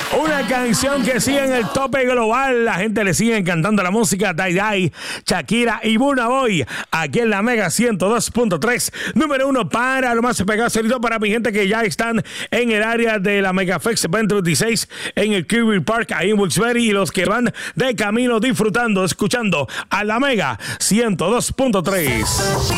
Una canción que sigue en el tope global. La gente le sigue encantando la música. Dai Dai, Shakira y Burna Boy. Aquí en la Mega 102.3. Número 1 para lo más pegado. Saludos para mi gente que ya están en el área de la Mega Fest 2026 en el Kirby Park, ahí en Wilkes-Barre. Y los que van de camino disfrutando, escuchando a la Mega 102.3.